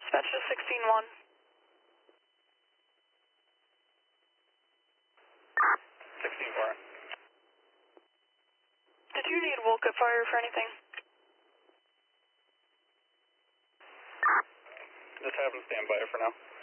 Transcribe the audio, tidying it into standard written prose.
Dispatch to 16-1. 16-4. Did you need Wolcott Fire for anything? Just have them stand by for now.